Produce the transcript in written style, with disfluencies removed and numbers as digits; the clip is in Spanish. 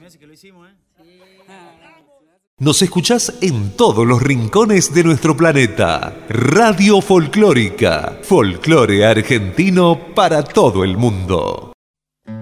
hace que lo hicimos, Nos escuchás en todos los rincones de nuestro planeta. Radio Folclórica. Folclore argentino para todo el mundo.